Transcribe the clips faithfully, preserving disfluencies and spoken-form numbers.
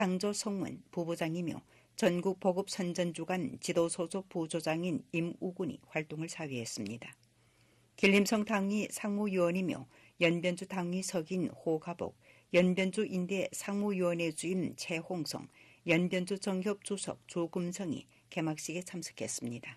당조성문 부부장이며 전국 보급 선전주간 지도소속 부조장인 임우군이 활동을 사위했습니다. 길림성 당위 상무위원이며 연변주 당위 석인 호가복, 연변주 인대 상무위원회 주임 최홍성, 연변주 정협 주석 조금성이 개막식에 참석했습니다.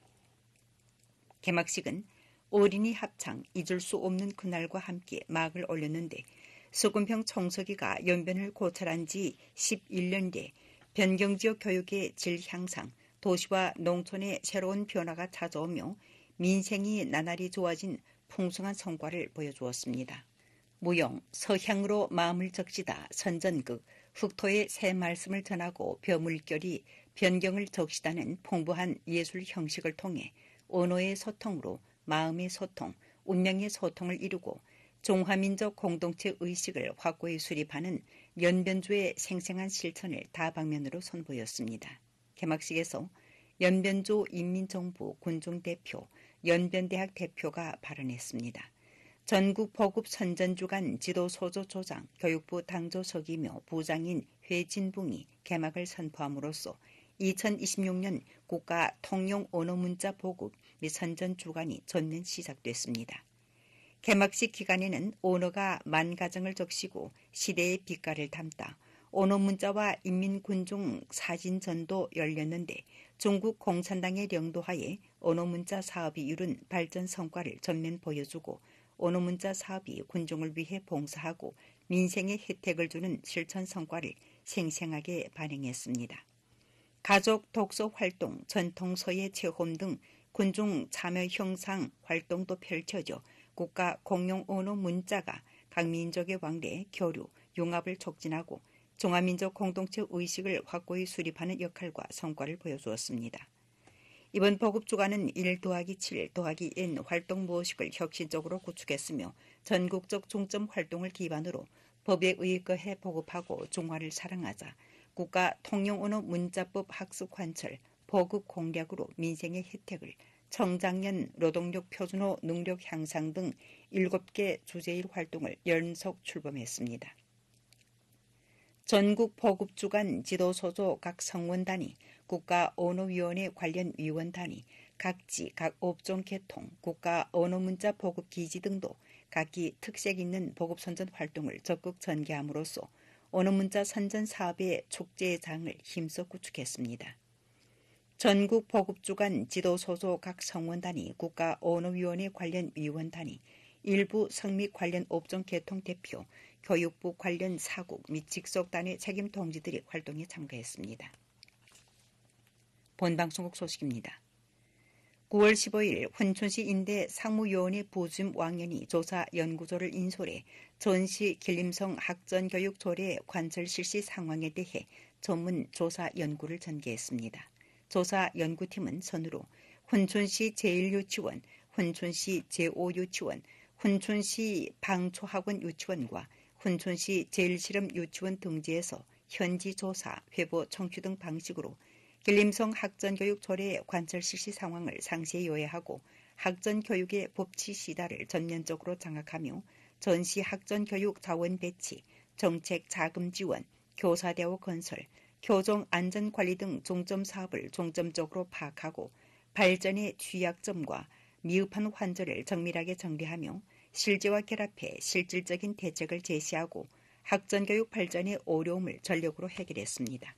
개막식은 어린이 합창 잊을 수 없는 그날과 함께 막을 올렸는데 수군평 청소기가 연변을 고찰한 지 십일 년 돼 변경지역 교육의 질 향상, 도시와 농촌의 새로운 변화가 찾아오며 민생이 나날이 좋아진 풍성한 성과를 보여주었습니다. 무용, 서향으로 마음을 적시다 선전극, 흑토의 새 말씀을 전하고 벼물결이 변경을 적시다는 풍부한 예술 형식을 통해 언어의 소통으로 마음의 소통, 운명의 소통을 이루고 중화민족 공동체 의식을 확고히 수립하는 연변주의 생생한 실천을 다방면으로 선보였습니다. 개막식에서 연변주 인민정부 군중대표, 연변대학 대표가 발언했습니다. 전국 보급 선전주간 지도소조 조장, 교육부 당조석이며 부장인 회진붕이 개막을 선포함으로써 이천이십육 년 국가 통용 언어문자 보급 및 선전주간이 전면 시작됐습니다. 개막식 기간에는 언어가 만 가정을 적시고 시대의 빛깔을 담다 언어문자와 인민군중 사진전도 열렸는데 중국 공산당의領導하에 언어문자 사업이 이룬 발전 성과를 전면 보여주고 언어문자 사업이 군중을 위해 봉사하고 민생에 혜택을 주는 실천 성과를 생생하게 반영했습니다. 가족 독서 활동, 전통서예 체험 등 군중 참여 형상 활동도 펼쳐져 국가 공용 언어 문자가 각 민족의 왕래, 교류, 융합을 촉진하고 중화민족 공동체 의식을 확고히 수립하는 역할과 성과를 보여주었습니다. 이번 보급주간은 일 더하기 칠 더하기 N 활동 모식을 혁신적으로 구축했으며 전국적 중점 활동을 기반으로 법에 의거해 보급하고 중화를 사랑하자 국가 통용언어 문자법 학습 관철, 보급 공략으로 민생의 혜택을 청장년 노동력 표준호 능력 향상 등 일곱 개 주제일 활동을 연속 출범했습니다. 전국 보급주간 지도소조 각 성원단위, 국가언어위원회 관련 위원단위, 각지, 각 업종 계통, 국가 언어문자 보급 기지 등도 각기 특색 있는 보급선전 활동을 적극 전개함으로써 언어문자 선전 사업의 촉재장을 힘써 구축했습니다. 전국 보급주간 지도소조 각 성원단위, 국가언어위원회 관련 위원단위, 일부 성립 관련 업종 계통 대표, 교육부 관련 사국 및 직속단의 책임 동지들이 활동에 참가했습니다. 본방송국 소식입니다. 구월 십오일 훈춘시 인대 상무위원회 부주임 왕연이 조사 연구조를 인솔해 전시 길림성 학전교육 조례 관철 실시 상황에 대해 전문 조사 연구를 전개했습니다. 조사 연구팀은 선으로 훈춘시 제일 유치원, 훈춘시 제오 유치원, 훈춘시 방초학원 유치원과 훈춘시 제일실험 유치원 등지에서 현지 조사, 회보, 청취 등 방식으로 길림성 학전교육 조례 관철 실시 상황을 상세히 요약하고 학전교육의 법치 시다를 전면적으로 장악하며 전시 학전교육 자원 배치, 정책 자금 지원, 교사대오 건설, 교정 안전관리 등 중점 사업을 중점적으로 파악하고 발전의 취약점과 미흡한 환절을 정밀하게 정리하며 실제와 결합해 실질적인 대책을 제시하고 학전교육 발전의 어려움을 전력으로 해결했습니다.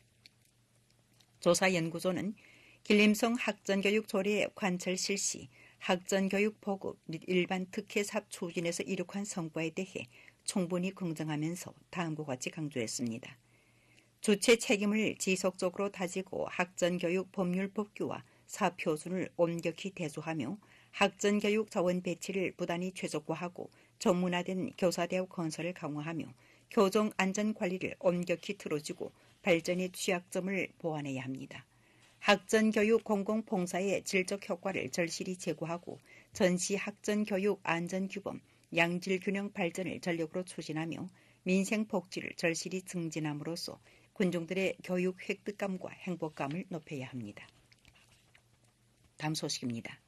조사연구소는 길림성 학전교육 조례 관철 실시, 학전교육 보급 및 일반 특혜사업 추진에서 이룩한 성과에 대해 충분히 긍정하면서 다음과 같이 강조했습니다. 주체 책임을 지속적으로 다지고 학전교육 법률 법규와 사표준을 엄격히 대조하며 학전교육 자원 배치를 부단히 최적화하고 전문화된 교사대학 건설을 강화하며 교정 안전관리를 엄격히 틀어주고 발전의 취약점을 보완해야 합니다. 학전교육 공공봉사의 질적 효과를 절실히 제고하고 전시 학전교육 안전규범, 양질균형 발전을 전력으로 추진하며 민생복지를 절실히 증진함으로써 군중들의 교육 획득감과 행복감을 높여야 합니다. 다음 소식입니다.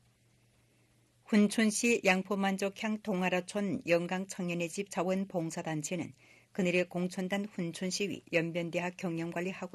훈춘시 양포만족향 동아라촌 영강청년의 집 자원봉사단체는 그늘의 공천단 훈춘시위 연변대학 경영관리학원